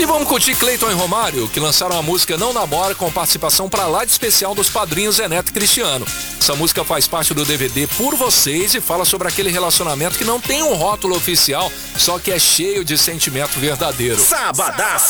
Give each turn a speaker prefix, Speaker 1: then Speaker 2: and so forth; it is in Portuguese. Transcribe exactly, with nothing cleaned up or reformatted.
Speaker 1: E vamos curtir Cleiton e Romário, que lançaram a música Não Namora, com participação pra lá de especial dos padrinhos Zé Neto e Cristiano. Essa música faz parte do D V D Por Vocês e fala sobre aquele relacionamento que não tem um rótulo oficial, só que é cheio de sentimento verdadeiro.
Speaker 2: Sabadaço!